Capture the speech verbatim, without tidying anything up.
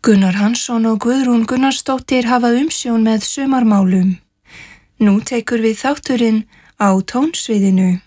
Gunnar Hansson og Guðrún Gunnarsdóttir hafa umsjón með sumarmálum. Nú tekur við þátturinn Á tónsviðinu.